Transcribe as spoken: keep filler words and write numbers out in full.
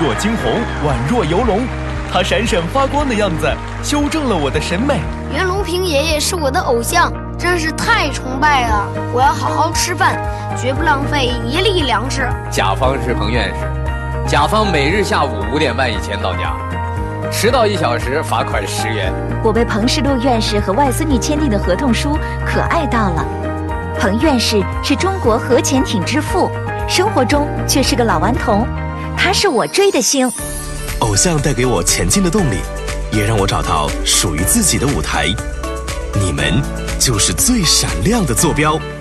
若惊鸿，宛若游龙。他闪闪发光的样子，修正了我的审美。 袁隆平爷爷是我的偶像，真是太崇拜了。我要好好吃饭，绝不浪费一粒粮食。 甲方是彭院士，甲方每日下午五点半以前到家，迟到一小时罚款十元。 我被彭世禄院士和外孙女签订的合同书可爱到了。彭院士是中国核潜艇之父，生活中却是个老顽童，他是我追的星。 偶像带给我前进的动力，也让我找到属于自己的舞台。你们就是最闪亮的坐标。